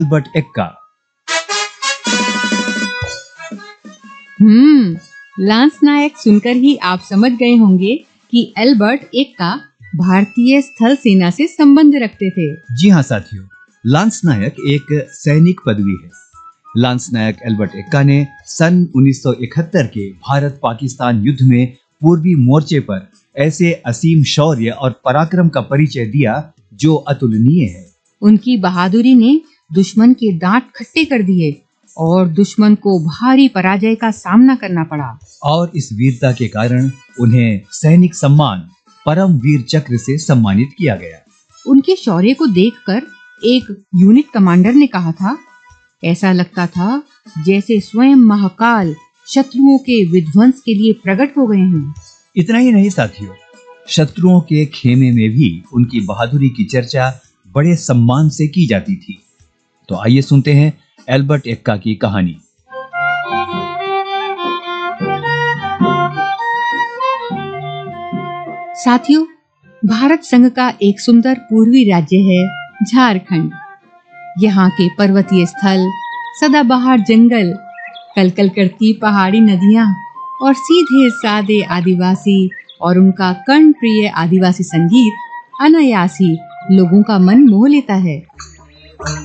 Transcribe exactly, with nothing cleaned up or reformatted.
Albert Ekka. हम्म lance नायक सुनकर ही आप समझ गए होंगे कि एल्बर्ट एक्का भारतीय स्थल सेना से संबंध रखते थे। जी हाँ साथियों, लांस नायक एक सैनिक पदवी है। लांस नायक एल्बर्ट एक्का ने सन उन्नीस सौ इकहत्तर के भारत पाकिस्तान युद्ध में पूर्वी मोर्चे पर ऐसे असीम शौर्य और पराक्रम का परिचय दिया जो अतुलनीय है। उनकी बहादुरी ने दुश्मन के दांत खट्टे कर दिए और दुश्मन को भारी पराजय का सामना करना पड़ा। और इस वीरता के कारण उन्हें सैनिक सम्मान परम वीर चक्र से सम्मानित किया गया। उनके शौर्य को देखकर एक यूनिट कमांडर ने कहा था, ऐसा लगता था जैसे स्वयं महाकाल शत्रुओं के विध्वंस के लिए प्रकट हो गए हैं। इतना ही नहीं साथियों, शत्रुओं के खेमे में भी उनकी बहादुरी की चर्चा बड़े सम्मान से की जाती थी। तो आइए सुनते हैं एल्बर्ट एक्का की कहानी। साथियों, भारत संघ का एक सुंदर पूर्वी राज्य है झारखंड। यहाँ के पर्वतीय स्थल, सदाबहार जंगल, कलकल करती पहाड़ी नदियाँ और सीधे सादे आदिवासी और उनका कर्ण प्रिय आदिवासी संगीत अनायास ही लोगों का मन मोह लेता है।